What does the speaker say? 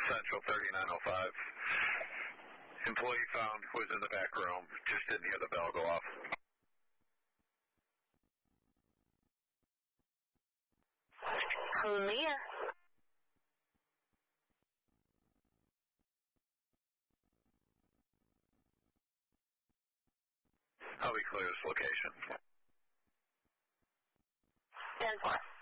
Central 3905. Employee found was in the back room. Just didn't hear the bell go off. Leah. I'll be clear this location. 10-4.